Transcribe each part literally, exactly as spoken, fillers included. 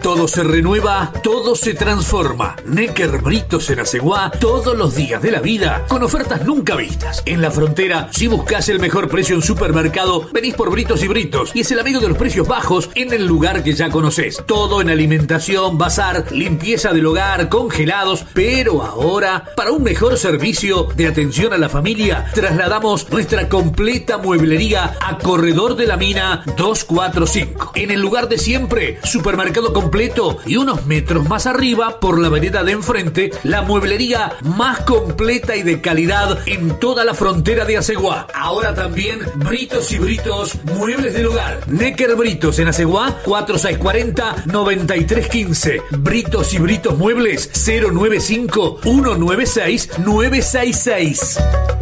Todo se renueva, todo se transforma. Necker Britos en Aceguá, todos los días de la vida, con ofertas nunca vistas. En La Frontera, si buscas el mejor precio en supermercado, venís por Britos y Britos, y es el amigo de los precios bajos en el lugar que ya conoces. Todo en alimentación, bazar, limpieza del hogar, congelados, pero ahora, para un mejor servicio de atención a la familia, trasladamos nuestra completa mueblería a Corredor de la Mina doscientos cuarenta y cinco. En el lugar de siempre, supermercado completo y unos metros más arriba, por la vereda de enfrente, la mueblería más completa y de calidad en toda la frontera de Aceguá. Ahora también Britos y Britos, muebles del hogar. Necker Britos en Aceguá, cuatro seis cuatro cero, nueve tres uno cinco. Britos y Britos Muebles, cero nueve cinco, uno nueve seis, nueve seis seis.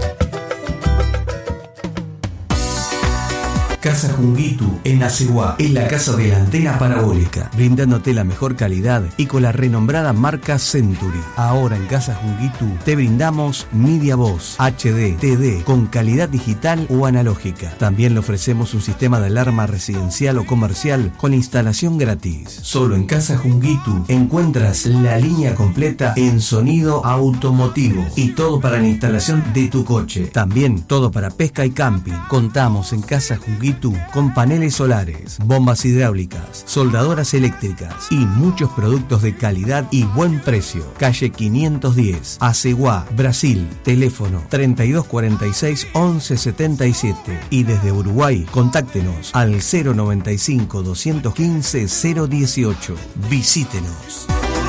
Casa Junguitu en Aceguá, es la casa de la antena parabólica, brindándote la mejor calidad y con la renombrada marca Century. Ahora en Casa Junguitu te brindamos Media Voz, H D, T D, con calidad digital o analógica. También le ofrecemos un sistema de alarma residencial o comercial con instalación gratis. Solo en Casa Junguitu encuentras la línea completa en sonido automotivo y todo para la instalación de tu coche. También todo para pesca y camping. Contamos en Casa Junguitu con paneles solares, bombas hidráulicas, soldadoras eléctricas y muchos productos de calidad y buen precio. Calle quinientos diez, Aceguá, Brasil. Teléfono treinta y dos cuarenta y seis, once setenta y siete. Y desde Uruguay, contáctenos al cero noventa y cinco, doscientos quince, cero dieciocho. Visítenos.